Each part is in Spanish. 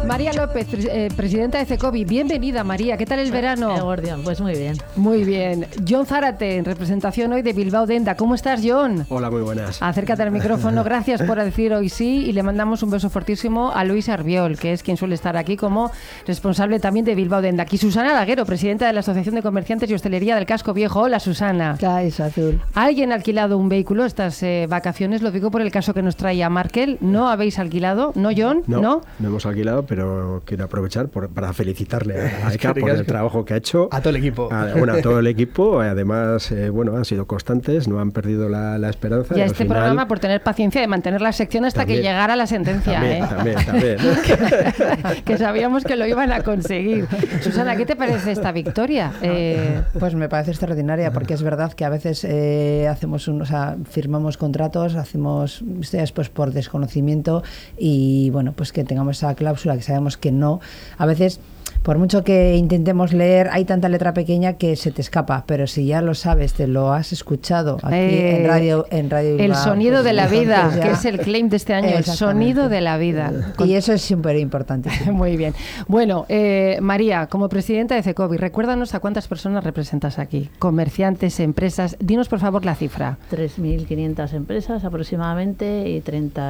María López, presidenta de CECOBI. Bienvenida, María. ¿Qué tal el verano? Gordión, pues muy bien. Muy bien. John Zárate, en representación hoy de Bilbao Denda. ¿Cómo estás, John? Hola, muy buenas. Acércate al micrófono. Gracias por decir hoy sí. Y le mandamos un beso fortísimo a Luis Arbiol, que es quien suele estar aquí como responsable también de Bilbao Denda. Aquí Susana Laguero, presidenta de la Asociación de Comerciantes y Hostelería del Casco Viejo. Hola, Susana. ¿Qué hay, Azul? ¿Alguien ha alquilado un vehículo estas vacaciones? Lo digo por el caso que nos traía Markel. ¿No habéis alquilado? ¿No, John? No hemos alquilado, pero quiero aprovechar para felicitarle a Eka por el trabajo que ha hecho. A todo el equipo. A todo el equipo. Además, han sido constantes, no han perdido la esperanza. Y a este programa, por tener paciencia de mantener la sección hasta que llegara la sentencia. También. que sabíamos que lo iban a conseguir. Susana, ¿qué te parece esta victoria? Pues me parece extraordinaria, porque es verdad que a veces firmamos contratos, hacemos historias pues por desconocimiento y bueno, pues que tengamos esa cláusula que sabemos que no. A veces, por mucho que intentemos leer, hay tanta letra pequeña que se te escapa, pero si ya lo sabes, te lo has escuchado aquí en radio el sonido pues, de la vida, que es el claim de este año, el sonido de la vida. Y eso es súper importante. Muy bien. Bueno, María, como presidenta de CECOBI, recuérdanos a cuántas personas representas aquí, comerciantes, empresas. Dinos, por favor, la cifra. 3.500 empresas aproximadamente y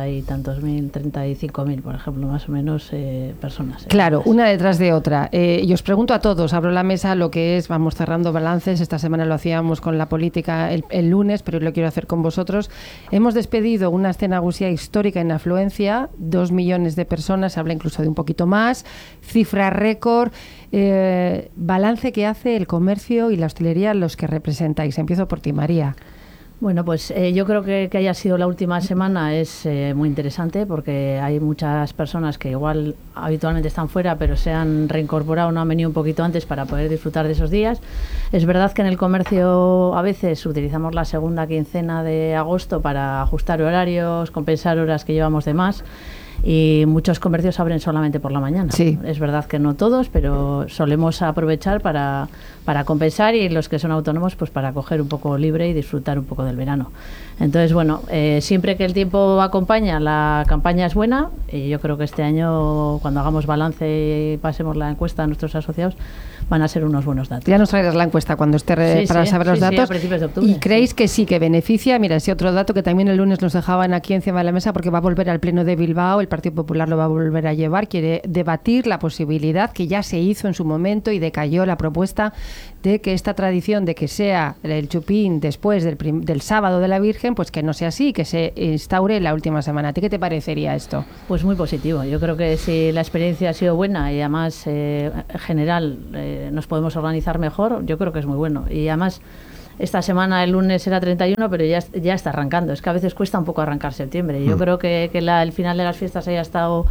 35.000, por ejemplo, más o menos personas. Claro, una detrás de otra. Y os pregunto a todos, abro la mesa lo que es, vamos cerrando balances, esta semana lo hacíamos con la política el lunes, pero hoy lo quiero hacer con vosotros. Hemos despedido una escenagusía histórica en afluencia, 2 millones de personas, se habla incluso de un poquito más, cifra récord, balance que hace el comercio y la hostelería los que representáis. Empiezo por ti, María. Bueno, pues yo creo que haya sido la última semana es muy interesante porque hay muchas personas que igual habitualmente están fuera pero se han reincorporado, no han venido un poquito antes para poder disfrutar de esos días. Es verdad que en el comercio a veces utilizamos la segunda quincena de agosto para ajustar horarios, compensar horas que llevamos de más. Y muchos comercios abren solamente por la mañana. Sí. Es verdad que no todos, pero solemos aprovechar para compensar y los que son autónomos pues para coger un poco libre y disfrutar un poco del verano. Entonces, bueno, siempre que el tiempo acompaña, la campaña es buena y yo creo que este año, cuando hagamos balance y pasemos la encuesta a nuestros asociados, van a ser unos buenos datos. Ya nos traerás la encuesta cuando esté para saber los datos. Sí, a principios de octubre. ¿Y creéis que sí, que beneficia? Mira, ese otro dato que también el lunes nos dejaban aquí encima de la mesa, porque va a volver al Pleno de Bilbao, el Partido Popular lo va a volver a llevar, quiere debatir la posibilidad que ya se hizo en su momento y decayó la propuesta de que esta tradición de que sea el chupín después del sábado de la Virgen, pues que no sea así, que se instaure la última semana. ¿A ti qué te parecería esto? Pues muy positivo. Yo creo que si la experiencia ha sido buena y además en general nos podemos organizar mejor, yo creo que es muy bueno. Y además esta semana, el lunes era 31, pero ya está arrancando. Es que a veces cuesta un poco arrancar septiembre. Yo creo que el final de las fiestas haya estado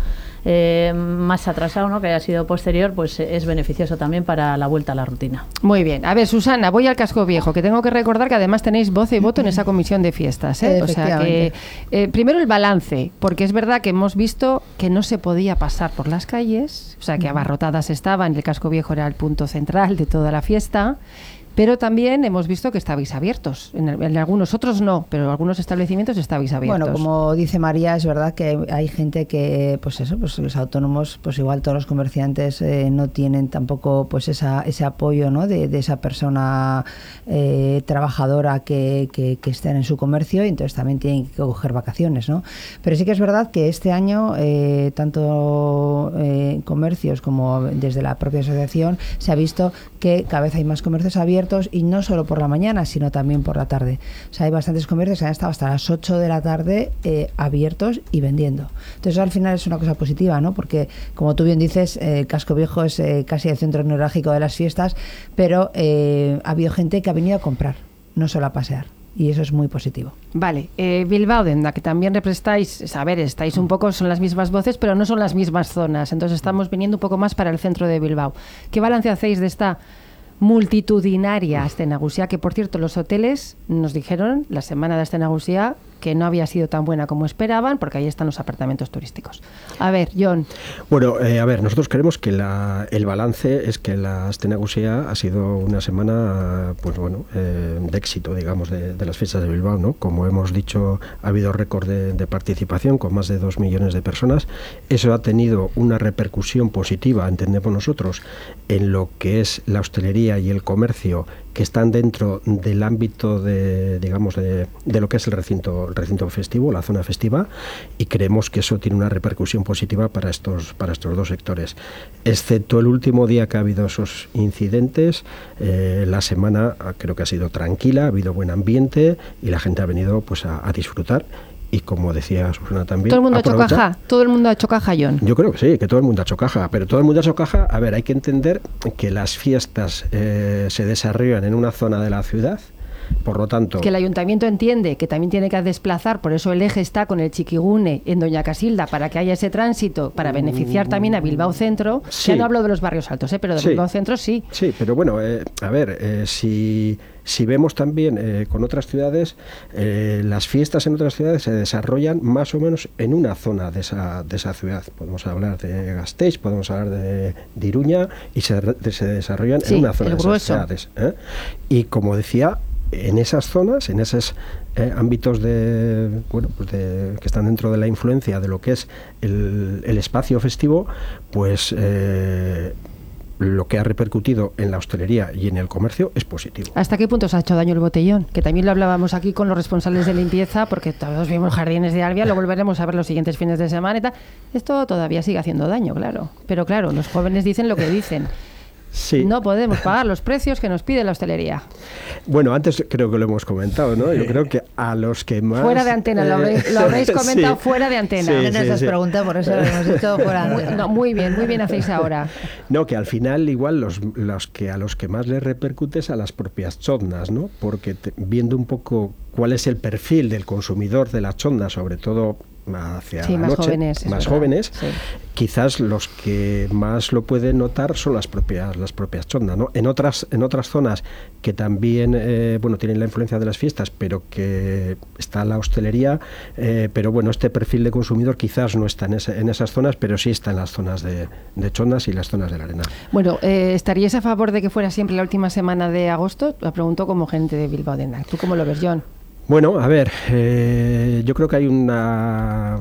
más atrasado, ¿no? Que haya sido posterior, pues es beneficioso también para la vuelta a la rutina. Muy bien. A ver, Susana, voy al Casco Viejo, que tengo que recordar que además tenéis voz y voto en esa comisión de fiestas, ¿eh? O sea que, primero el balance, porque es verdad que hemos visto que no se podía pasar por las calles, o sea que abarrotadas estaban, el Casco Viejo era el punto central de toda la fiesta. Pero también hemos visto que estabais abiertos. En algunos otros no, pero en algunos establecimientos estabais abiertos. Bueno, como dice María, es verdad que hay gente que, pues los autónomos, pues igual todos los comerciantes no tienen tampoco pues ese apoyo, ¿no? de esa persona trabajadora que está en su comercio, y entonces también tienen que coger vacaciones, ¿no? Pero sí que es verdad que este año, tanto comercios como desde la propia asociación, se ha visto que cada vez hay más comercios abiertos, y no solo por la mañana, sino también por la tarde. O sea, hay bastantes comercios que han estado hasta las 8 de la tarde abiertos y vendiendo. Entonces, al final es una cosa positiva, ¿no? Porque, como tú bien dices, Casco Viejo es casi el centro neurálgico de las fiestas, pero ha habido gente que ha venido a comprar, no solo a pasear. Y eso es muy positivo. Vale, Bilbao Denda, que también representáis, a ver, estáis un poco, son las mismas voces, pero no son las mismas zonas. Entonces estamos viniendo un poco más para el centro de Bilbao. ¿Qué balance hacéis de esta multitudinaria escenagusía? Que, por cierto, los hoteles nos dijeron la semana de escenagusía que no había sido tan buena como esperaban, porque ahí están los apartamentos turísticos. A ver, Jon. Bueno, a ver, nosotros creemos que el balance es que la Aste Nagusia ha sido una semana, pues bueno, de éxito, digamos, de las fiestas de Bilbao, ¿no? Como hemos dicho, ha habido récord de participación con más de 2 millones de personas. Eso ha tenido una repercusión positiva, entendemos nosotros, en lo que es la hostelería y el comercio, que están dentro del ámbito de, digamos, de lo que es el recinto festivo, la zona festiva, y creemos que eso tiene una repercusión positiva para estos dos sectores. Excepto el último día que ha habido esos incidentes, la semana creo que ha sido tranquila, ha habido buen ambiente y la gente ha venido pues a disfrutar. Y como decía Susana también... ¿Todo el mundo ha hecho caja? ¿Todo el mundo ha hecho caja, Jon? Yo creo que sí, que todo el mundo ha hecho caja. Pero todo el mundo ha hecho caja... A ver, hay que entender que las fiestas se desarrollan en una zona de la ciudad. Por lo tanto... Que el ayuntamiento entiende que también tiene que desplazar, por eso el eje está con el Chiquigune en Doña Casilda, para que haya ese tránsito, para beneficiar también a Bilbao Centro. Sí. Ya no hablo de los barrios altos, pero de Bilbao Centro sí. Sí, pero bueno, a ver, si vemos también con otras ciudades, las fiestas en otras ciudades se desarrollan más o menos en una zona de esa ciudad. Podemos hablar de Gasteiz, podemos hablar de Iruña, y se desarrollan en una zona de esas ciudades. Y como decía, en esas zonas, en esos ámbitos que están dentro de la influencia de lo que es el espacio festivo, pues lo que ha repercutido en la hostelería y en el comercio es positivo. ¿Hasta qué punto se ha hecho daño el botellón? Que también lo hablábamos aquí con los responsables de limpieza, porque todos vimos Jardines de Albia, lo volveremos a ver los siguientes fines de semana y tal. Esto todavía sigue haciendo daño, claro. Pero claro, los jóvenes dicen lo que dicen. Sí. No podemos pagar los precios que nos pide la hostelería. Bueno, antes creo que lo hemos comentado, ¿no? Yo creo que a los que más... Fuera de antena, lo habréis comentado fuera de antena. No nos has preguntado, por eso lo hemos hecho fuera de antena. Muy bien hacéis ahora. No, que al final igual a los que más les repercute es a las propias chondas, ¿no? Porque viendo un poco cuál es el perfil del consumidor de la chonda, sobre todo hacia la noche, más jóvenes, sí. Quizás los que más lo pueden notar son las propias chondas, ¿no? En otras zonas que también tienen la influencia de las fiestas, pero que está la hostelería, pero bueno, este perfil de consumidor quizás no está en esas zonas, pero sí está en las zonas de chondas y las zonas de la arena. Bueno, ¿estaríais a favor de que fuera siempre la última semana de agosto? Lo pregunto como gente de Bilbao de Enac. ¿Tú cómo lo ves, Jon? Bueno, a ver, yo creo que hay una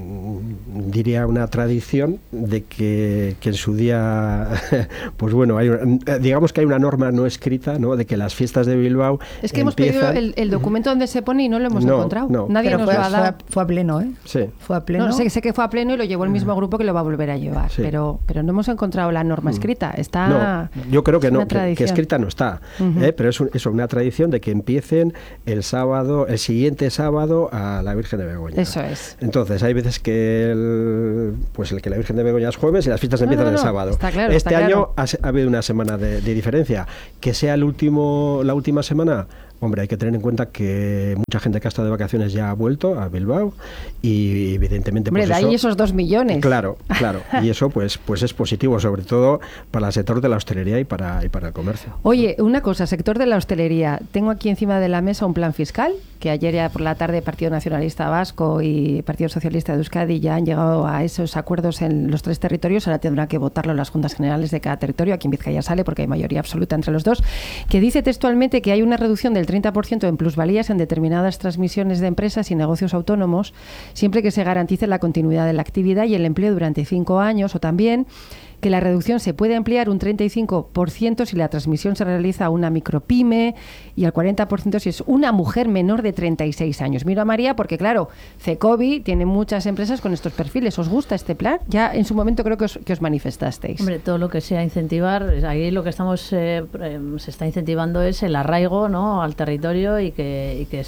tradición de que en su día, pues bueno, digamos que hay una norma no escrita, ¿no? De que las fiestas de Bilbao es que empiezan... hemos pedido el documento donde se pone y no lo hemos encontrado. No. Nadie nos lo ha dado. Fue a pleno, ¿eh? Sí. Fue a pleno. No, sé que fue a pleno y lo llevó el mismo grupo que lo va a volver a llevar, sí. pero no hemos encontrado la norma escrita. Está. No, yo creo que no, que escrita no está, pero es una tradición de que empiecen el siguiente sábado a la Virgen de Begoña. Eso es. Entonces, hay veces que que la Virgen de Begoña es jueves y las fiestas empiezan el sábado. Está claro, este año ha habido una semana de diferencia. Que sea la última semana, hombre, hay que tener en cuenta que mucha gente que ha estado de vacaciones ya ha vuelto a Bilbao y evidentemente... Hombre, pues de ahí esos 2 millones. Claro. Y eso pues es positivo, sobre todo para el sector de la hostelería y para el comercio. Oye, una cosa, sector de la hostelería. Tengo aquí encima de la mesa un plan fiscal, que ayer ya por la tarde Partido Nacionalista Vasco y Partido Socialista de Euskadi ya han llegado a esos acuerdos en los 3 territorios. Ahora tendrán que votarlo las juntas generales de cada territorio. Aquí en Vizcaya sale porque hay mayoría absoluta entre los dos, que dice textualmente que hay una reducción del 30% en plusvalías en determinadas transmisiones de empresas y negocios autónomos, siempre que se garantice la continuidad de la actividad y el empleo durante 5 años, o también que la reducción se puede ampliar un 35% si la transmisión se realiza a una micropyme y al 40% si es una mujer menor de 36 años. Miro a María porque, claro, Cecovi tiene muchas empresas con estos perfiles. ¿Os gusta este plan? Ya en su momento creo que os manifestasteis. Hombre, todo lo que sea incentivar, ahí lo que estamos se está incentivando es el arraigo, ¿no?, al territorio y que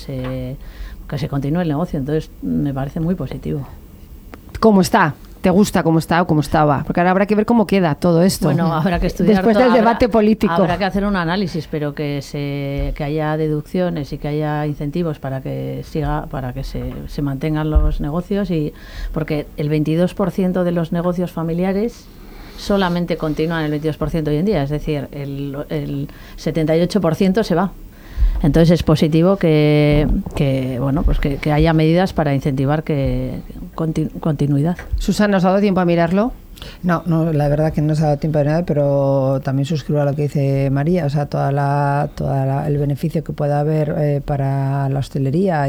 se continúe el negocio. Entonces, me parece muy positivo. ¿Cómo está? ¿Te gusta cómo está o cómo estaba? Porque ahora habrá que ver cómo queda todo esto. Bueno, habrá que estudiar después del debate político. Habrá que hacer un análisis, pero que haya deducciones y que haya incentivos para que se mantengan los negocios, y porque el 22% de los negocios familiares solamente continúan el 22% hoy en día, es decir, el 78% se va. Entonces es positivo que bueno, pues que haya medidas para incentivar continuidad. Susana, ¿os ha dado tiempo a mirarlo? No, la verdad que no se ha dado tiempo de nada, pero también suscribo a lo que dice María, o sea, el beneficio que pueda haber para la hostelería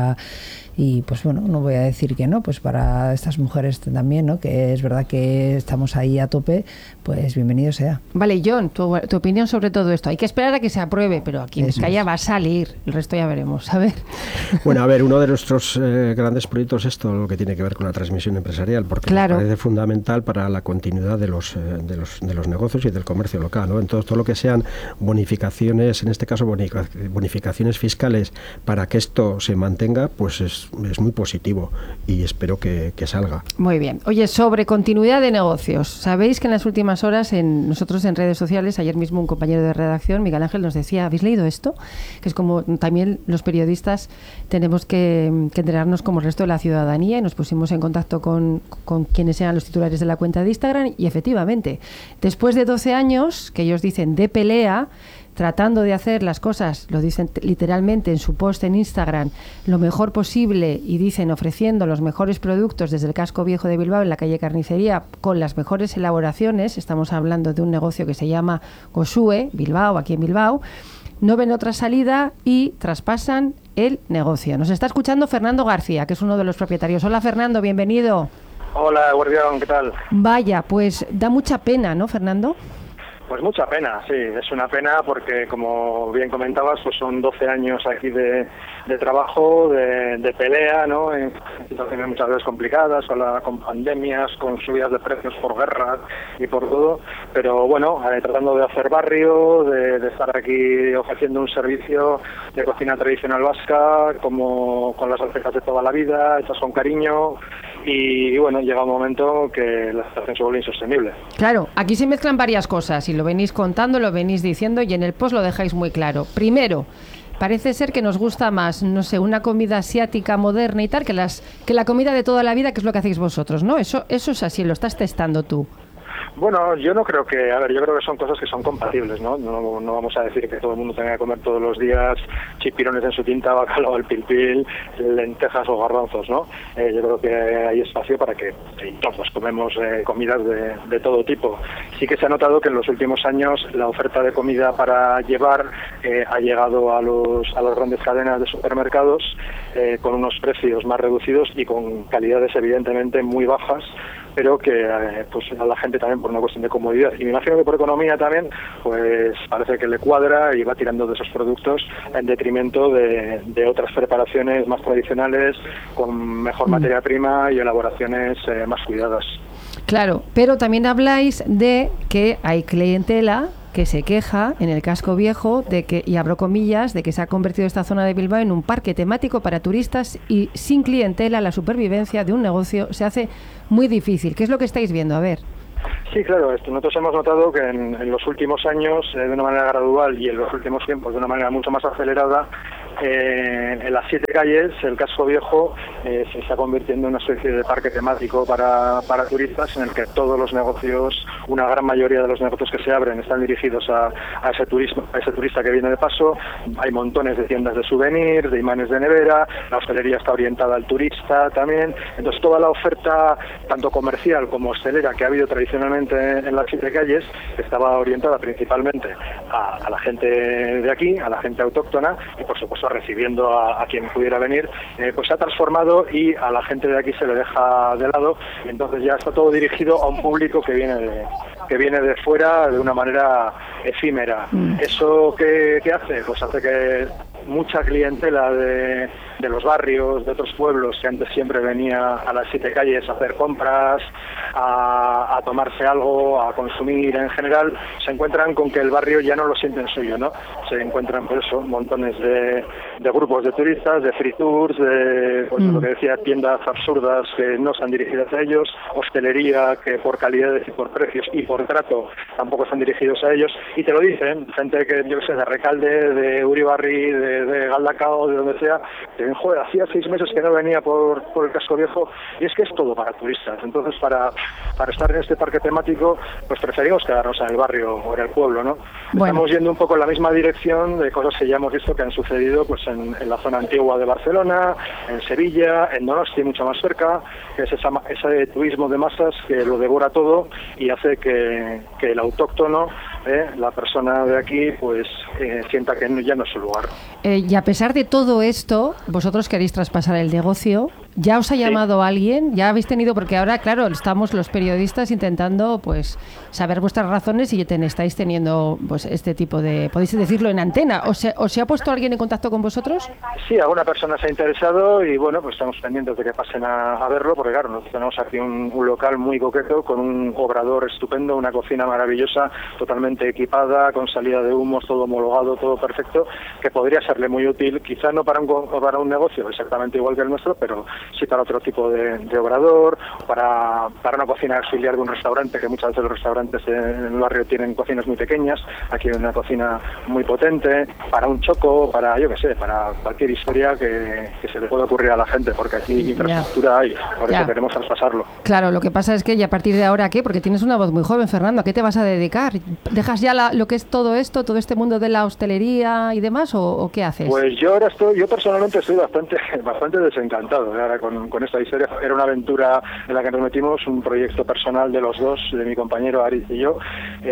y pues bueno, no voy a decir que no, pues para estas mujeres también, ¿no? Que es verdad que estamos ahí a tope, pues bienvenido sea. Vale, John, tu opinión sobre todo esto. Hay que esperar a que se apruebe, pero aquí en Vizcaya va a salir, el resto ya veremos, a ver. Bueno, a ver, uno de nuestros grandes proyectos es todo lo que tiene que ver con la transmisión empresarial, porque me parece fundamental para la continuidad de los negocios y del comercio local, ¿no? Entonces, todo lo que sean bonificaciones, en este caso bonificaciones fiscales, para que esto se mantenga, pues es muy positivo y espero que salga. Muy bien. Oye, sobre continuidad de negocios, sabéis que en las últimas horas nosotros en redes sociales, ayer mismo un compañero de redacción, Miguel Ángel, nos decía, ¿habéis leído esto? Que es como también los periodistas tenemos que enterarnos como el resto de la ciudadanía, y nos pusimos en contacto con quienes eran los titulares de la cuenta de Instagram y efectivamente, después de 12 años, que ellos dicen de pelea, tratando de hacer las cosas, lo dicen literalmente en su post en Instagram, lo mejor posible, y dicen ofreciendo los mejores productos desde el casco viejo de Bilbao en la calle Carnicería con las mejores elaboraciones. Estamos hablando de un negocio que se llama Gosue Bilbao, aquí en Bilbao. No ven otra salida y traspasan el negocio. Nos está escuchando Fernando García, que es uno de los propietarios. Hola Fernando, bienvenido. Hola, Guardián, ¿qué tal? Vaya, pues da mucha pena, ¿no, Fernando? Pues mucha pena, sí, es una pena porque, como bien comentabas, pues son 12 años aquí de trabajo, de pelea, ¿no? En situaciones muchas veces complicadas, con pandemias, con subidas de precios por guerras y por todo, pero bueno, tratando de hacer barrio, de estar aquí ofreciendo un servicio de cocina tradicional vasca, como con las recetas de toda la vida, hechas con cariño. Y bueno, llega un momento que la situación se vuelve insostenible. Claro, aquí se mezclan varias cosas y lo venís contando, lo venís diciendo y en el post lo dejáis muy claro. Primero, parece ser que nos gusta más, no sé, una comida asiática moderna y tal que la comida de toda la vida, que es lo que hacéis vosotros, ¿no? Eso es así, lo estás testando tú. Bueno, yo no creo que, yo creo que son cosas que son compatibles, ¿no? No vamos a decir que todo el mundo tenga que comer todos los días chipirones en su tinta, bacalao al pil, lentejas o garbanzos, ¿no? Yo creo que hay espacio para que todos comemos comidas de todo tipo. Sí que se ha notado que en los últimos años la oferta de comida para llevar ha llegado a las grandes cadenas de supermercados con unos precios más reducidos y con calidades evidentemente muy bajas, pero que pues a la gente también por una cuestión de comodidad y me imagino que por economía también, pues parece que le cuadra y va tirando de esos productos en detrimento de otras preparaciones más tradicionales con mejor materia prima y elaboraciones más cuidadas. Claro, pero también habláis de que hay clientela que se queja en el casco viejo de que, y abro comillas, de que se ha convertido esta zona de Bilbao en un parque temático para turistas y sin clientela la supervivencia de un negocio se hace muy difícil. ¿Qué es lo que estáis viendo? A ver. Sí, claro, nosotros hemos notado que en los últimos años, de una manera gradual y en los últimos tiempos de una manera mucho más acelerada, en las 7 calles el casco viejo se está convirtiendo en una especie de parque temático para turistas en el que todos los negocios, una gran mayoría de los negocios que se abren están dirigidos a ese turista que viene de paso. Hay montones de tiendas de souvenirs, de imanes de nevera, la hostelería está orientada al turista también. Entonces toda la oferta, tanto comercial como hostelera, que ha habido tradicionalmente en las 7 calles, estaba orientada principalmente a la gente de aquí, a la gente autóctona y por supuesto recibiendo a quien pudiera venir, pues se ha transformado y a la gente de aquí se le deja de lado, y entonces ya está todo dirigido a un público que viene de fuera de una manera efímera. ¿Eso qué hace? Pues hace que mucha clientela de los barrios, de otros pueblos que antes siempre venía a las 7 calles a hacer compras, a tomarse algo, a consumir en general, se encuentran con que el barrio ya no lo sienten suyo, ¿no? Se encuentran por eso montones de grupos de turistas, de free tours, de pues, lo que decía, tiendas absurdas que no se han dirigido hacia ellos, hostelería que por calidades y por precios y por trato tampoco están dirigidos a ellos, y te lo dicen, gente que, yo que sé, de Recalde, de Uribarri, de Galdacao, de donde sea, te dicen, joder, hacía 6 meses que no venía por el casco viejo, y es que es todo para turistas. Entonces, para estar en este parque temático, pues preferimos quedarnos en el barrio o en el pueblo, ¿no? Bueno. Estamos yendo un poco en la misma dirección de cosas que ya hemos visto que han sucedido pues en la zona antigua de Barcelona, en Sevilla, en Donosti, mucho más cerca, que es ese turismo de masas que lo devora todo y hace que el autóctono, la persona de aquí, pues sienta que ya no es su lugar. Y a pesar de todo esto, vosotros queréis traspasar el negocio. ¿Ya os ha llamado alguien? ¿Ya habéis tenido? Porque ahora, claro, estamos los periodistas intentando pues saber vuestras razones y estáis teniendo pues este tipo de... ¿Podéis decirlo en antena? ¿O se ha puesto alguien en contacto con vosotros? Sí, alguna persona se ha interesado y bueno, pues estamos pendientes de que pasen a verlo, porque claro, nosotros tenemos aquí un local muy coqueto, con un obrador estupendo, una cocina maravillosa, totalmente equipada, con salida de humos, todo homologado, todo perfecto, que podría serle muy útil, quizá no para un negocio exactamente igual que el nuestro, pero sí para otro tipo de obrador, para una cocina auxiliar de un restaurante, que muchas veces los restaurantes en el barrio tienen cocinas muy pequeñas, aquí hay una cocina muy potente, para un choco, para, yo qué sé, para cualquier historia que se le pueda ocurrir a la gente, porque aquí infraestructura hay, por eso queremos traspasarlo. Claro, lo que pasa es que ya a partir de ahora, ¿qué? Porque tienes una voz muy joven, Fernando, ¿a qué te vas a dedicar? ¿Dejas ya lo que es todo esto, todo este mundo de la hostelería y demás, o qué haces? Pues yo personalmente estoy bastante desencantado ahora con esta historia. Era una aventura en la que nos metimos, un proyecto personal de los dos, de mi compañero Aritz y yo,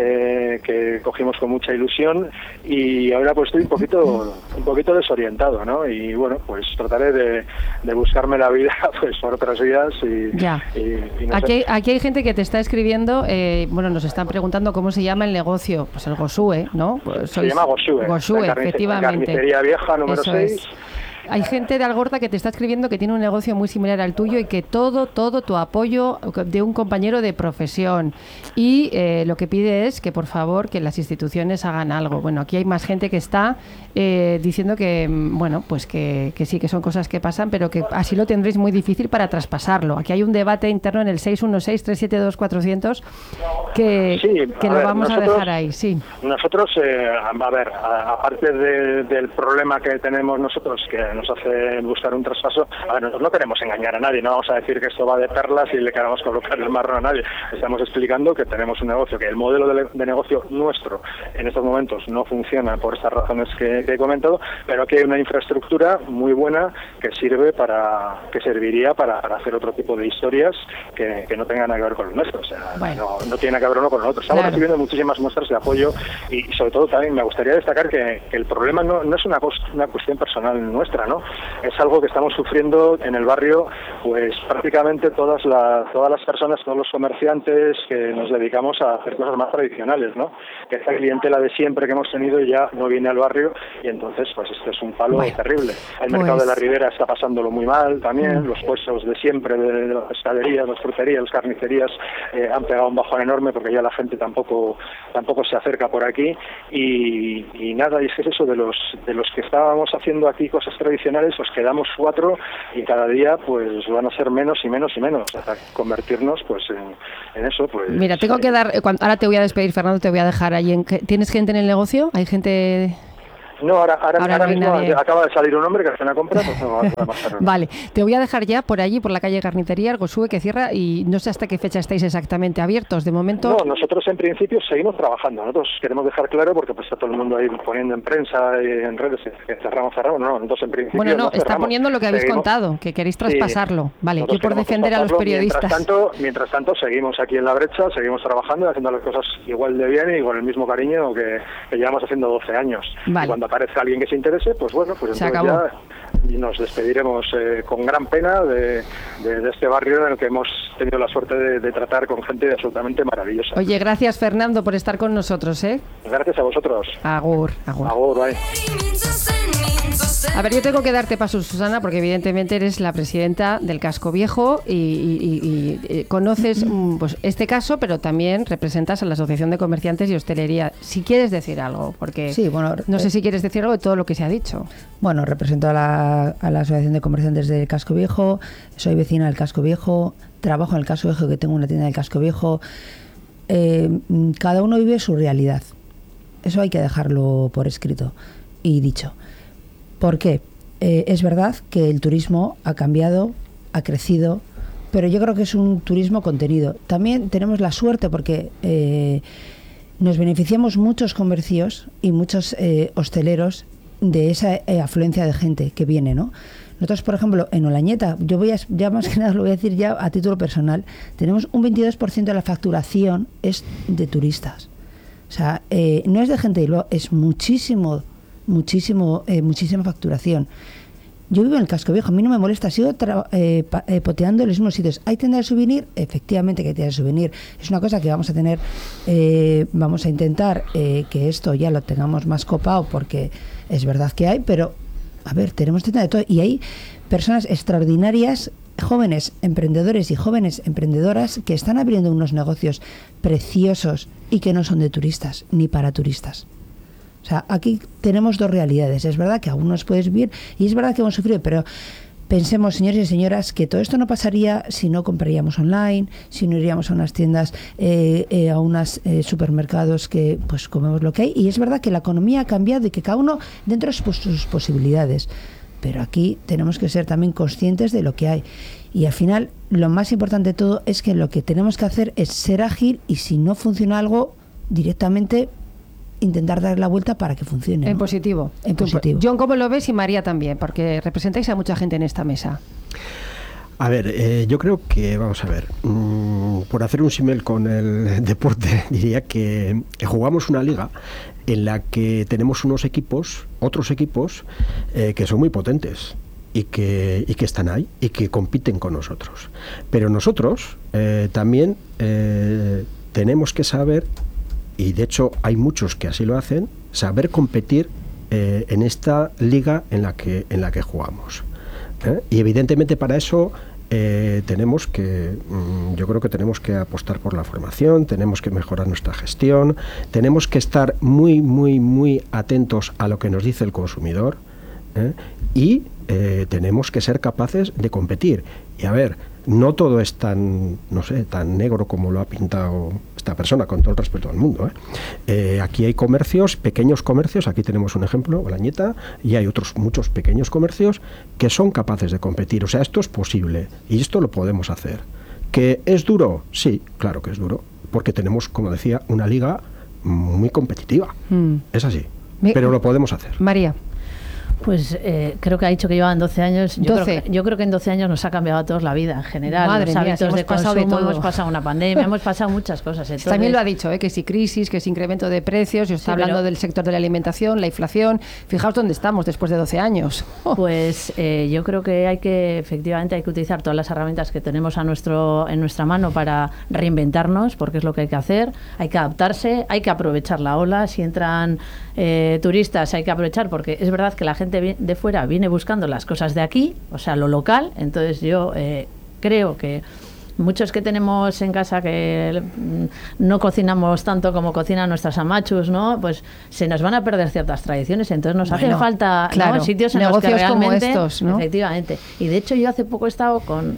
que cogimos con mucha ilusión, y ahora pues estoy un poquito desorientado, ¿no? Y bueno, pues trataré de buscarme la vida pues por otras vías y no aquí hay gente que te está escribiendo, bueno, nos están preguntando cómo se llama el negocio, pues el Gosue, ¿no? Pues se llama Gosue. Gosue, efectivamente. Carnicería Vieja número 6. Es. Hay gente de Algorta que te está escribiendo que tiene un negocio muy similar al tuyo y que todo tu apoyo de un compañero de profesión, y lo que pide es que por favor que las instituciones hagan algo. Bueno, aquí hay más gente que está diciendo que bueno, pues que sí, que son cosas que pasan, pero que así lo tendréis muy difícil para traspasarlo. Aquí hay un debate interno en el 616-372-400 que lo vamos a dejar ahí. Sí. Nosotros, aparte del problema que tenemos nosotros, que nos hace buscar un traspaso, nosotros no queremos engañar a nadie, no vamos a decir que esto va de perlas y le queramos colocar el marrón a nadie. Estamos explicando que tenemos un negocio, que el modelo de negocio nuestro en estos momentos no funciona por estas razones que he comentado, pero que hay una infraestructura muy buena que serviría para hacer otro tipo de historias que no tengan nada que ver con lo nuestro. O sea, no tiene nada que ver uno con lo otro. Estamos recibiendo muchísimas muestras de apoyo y sobre todo también me gustaría destacar que el problema no es una cuestión personal nuestra, ¿no? Es algo que estamos sufriendo en el barrio, pues prácticamente todas las personas, todos los comerciantes que nos dedicamos a hacer cosas más tradicionales, ¿no? Que esta clientela de siempre que hemos tenido ya no viene al barrio y entonces pues esto es un palo terrible. El mercado de la Ribera está pasándolo muy mal también, los puestos de siempre de las pescaderías, las fruterías, las carnicerías han pegado un bajón enorme porque ya la gente tampoco se acerca por aquí y nada, y es que es eso de los que estábamos haciendo aquí cosas tradicionales, pues quedamos 4 y cada día pues van a ser menos y menos y menos hasta convertirnos pues en eso. Pues mira, tengo que dar, ahora te voy a despedir, Fernando, te voy a dejar allí. ¿Tienes gente en el negocio? ¿Hay gente...? No, ahora mismo acaba de salir un hombre que hace una compra, pues no va a pasar. Vale, te voy a dejar ya por allí, por la calle Carnicería, el Gosue, que cierra, y no sé hasta qué fecha estáis exactamente abiertos. De momento... No, nosotros en principio seguimos trabajando. Nosotros queremos dejar claro, porque pues está todo el mundo ahí poniendo en prensa y en redes que cerramos. No, nosotros en principio bueno, no está poniendo lo que habéis contado, que queréis traspasarlo. Sí, vale, yo por defender a los periodistas. Mientras tanto, seguimos aquí en La Brecha, seguimos trabajando y haciendo las cosas igual de bien y con el mismo cariño que llevamos haciendo 12 años. Vale. Y cuando aparezca alguien que se interese, pues bueno, pues se entonces acabó. Ya nos despediremos con gran pena de este barrio en el que hemos tenido la suerte de tratar con gente absolutamente maravillosa. Oye, gracias Fernando por estar con nosotros, ¿eh? Gracias a vosotros. Agur. Agur, bye. A ver, yo tengo que darte paso, Susana, porque evidentemente eres la presidenta del Casco Viejo y conoces pues este caso, pero también representas a la Asociación de Comerciantes y Hostelería. Si quieres decir algo, porque sí, bueno, no sé si quieres decir algo de todo lo que se ha dicho. Bueno, represento a la Asociación de Comerciantes del Casco Viejo, soy vecina del Casco Viejo, trabajo en el Casco Viejo, que tengo una tienda del Casco Viejo. cada uno vive su realidad. Eso hay que dejarlo por escrito y dicho. ¿Por qué? Es verdad que el turismo ha cambiado, ha crecido, pero yo creo que es un turismo contenido. También tenemos la suerte porque nos beneficiamos muchos comercios y muchos hosteleros de esa afluencia de gente que viene, ¿no? Nosotros, por ejemplo, en Olañeta, ya más que nada lo voy a decir ya a título personal, tenemos un 22% de la facturación es de turistas. O sea, no es de gente de Bilbao, es muchísima facturación. Yo vivo en el Casco Viejo, a mí no me molesta, sigo poteando en los mismos sitios. ¿Hay tiendas de souvenir? Efectivamente que hay tiendas de souvenir. Es una cosa que vamos a tener, vamos a intentar que esto ya lo tengamos más copado, porque es verdad que hay, pero a ver, tenemos tiendas de todo y hay personas extraordinarias, jóvenes emprendedores y jóvenes emprendedoras que están abriendo unos negocios preciosos y que no son de turistas ni para turistas. O sea, aquí tenemos dos realidades. Es verdad que algunos puedes vivir y es verdad que hemos sufrido, pero pensemos, señores y señoras, que todo esto no pasaría si no compraríamos online, si no iríamos a unas tiendas, a unos supermercados que pues comemos lo que hay. Y es verdad que la economía ha cambiado y que cada uno dentro de sus posibilidades. Pero aquí tenemos que ser también conscientes de lo que hay. Y al final, lo más importante de todo es que lo que tenemos que hacer es ser ágil y si no funciona algo, directamente intentar dar la vuelta para que funcione, ¿no? En positivo. En positivo. John, ¿cómo lo ves? Y María también, porque representáis a mucha gente en esta mesa. A ver, yo creo que, vamos a ver, por hacer un símil con el deporte, diría que jugamos una liga en la que tenemos otros equipos que son muy potentes y que están ahí y que compiten con nosotros. Pero nosotros también tenemos que saber, y de hecho hay muchos que así lo hacen, saber competir en esta liga en la que jugamos. Y evidentemente para eso tenemos que, yo creo que tenemos que apostar por la formación, tenemos que mejorar nuestra gestión, tenemos que estar muy, muy, muy atentos a lo que nos dice el consumidor, y tenemos que ser capaces de competir. Y a ver, no todo es tan negro como lo ha pintado esta persona, con todo el respeto al mundo. Aquí hay comercios, pequeños comercios, aquí tenemos un ejemplo, Olañeta, y hay otros muchos pequeños comercios que son capaces de competir. O sea, esto es posible y esto lo podemos hacer. ¿Que es duro? Sí, claro que es duro, porque tenemos, como decía, una liga muy competitiva. Es así, pero lo podemos hacer. María. Pues creo que ha dicho que llevaban 12 años. Yo creo que en 12 años nos ha cambiado a todos la vida en general. Madre mía, hábitos de consumo, de todo. hemos pasado una pandemia, hemos pasado muchas cosas. Entonces, también lo ha dicho, que si crisis, que si incremento de precios, está hablando del sector de la alimentación, la inflación. Fijaos dónde estamos después de 12 años. Pues yo creo que efectivamente hay que utilizar todas las herramientas que tenemos en nuestra mano para reinventarnos, porque es lo que hay que hacer. Hay que adaptarse, hay que aprovechar la ola. Si entran turistas, hay que aprovechar, porque es verdad que la gente de fuera viene buscando las cosas de aquí, o sea, lo local. Entonces yo creo que muchos que tenemos en casa que no cocinamos tanto como cocinan nuestras amachus, ¿no? Pues se nos van a perder ciertas tradiciones. Entonces nos hace falta, claro, ¿no? Sitios en negocios los que realmente, como estos, ¿no? Efectivamente. Y de hecho yo hace poco he estado con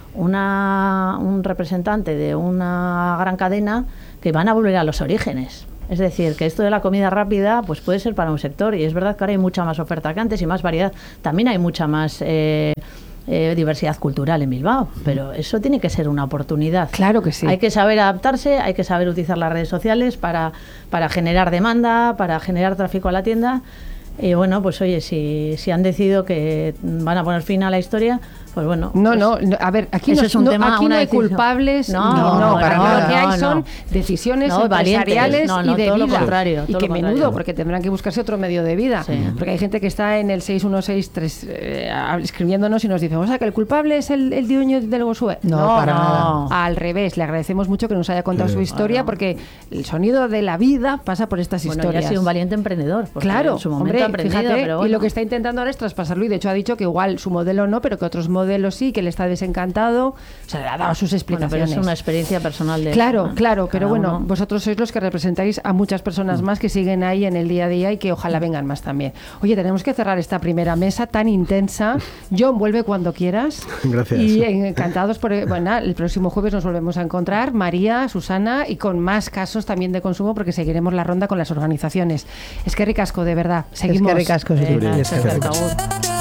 un representante de una gran cadena que van a volver a los orígenes. Es decir, que esto de la comida rápida pues puede ser para un sector, y es verdad que ahora hay mucha más oferta que antes y más variedad. También hay mucha más diversidad cultural en Bilbao, pero eso tiene que ser una oportunidad. Claro que sí. Hay que saber adaptarse, hay que saber utilizar las redes sociales para generar demanda, para generar tráfico a la tienda. Y bueno, pues oye, si han decidido que van a poner fin a la historia, pues bueno. No, pues, a ver, aquí eso es un tema, aquí no hay decisión. Culpables, No, para nada. Lo que hay no. son decisiones empresariales y de todo vida. lo contrario, y todo que lo menudo, contrario. porque tendrán que buscarse otro medio de vida. Sí. Porque hay gente que está en el 6163 escribiéndonos y nos dice, o sea, que el culpable es el dueño del Gosue. No, para nada. Al revés, le agradecemos mucho que nos haya contado su historia, porque el sonido de la vida pasa por estas historias. Bueno, ya ha sido un valiente emprendedor. Claro, en su momento hombre, ha aprendido, fíjate, pero bueno. y lo que está intentando ahora es traspasarlo, y de hecho ha dicho que igual su modelo no, pero que otros modelo sí, que él está desencantado, o sea, le ha dado sus explicaciones. Bueno, pero es una experiencia personal de Claro, pero bueno, uno. vosotros sois los que representáis a muchas personas más que siguen ahí en el día a día y que ojalá vengan más también. Oye, tenemos que cerrar esta primera mesa tan intensa. John, vuelve cuando quieras. Gracias. Y encantados por... Bueno, el próximo jueves nos volvemos a encontrar, María, Susana, y con más casos también de consumo, porque seguiremos la ronda con las organizaciones. Es que ricasco, de verdad. Seguimos. Es que ricasco, sí. Venga, Es que perfecto, Agur.